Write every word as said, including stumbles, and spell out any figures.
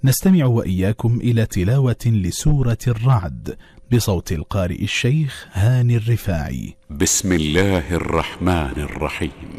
نستمع وإياكم إلى تلاوة لسورة الرعد بصوت القارئ الشيخ هاني الرفاعي. بسم الله الرحمن الرحيم.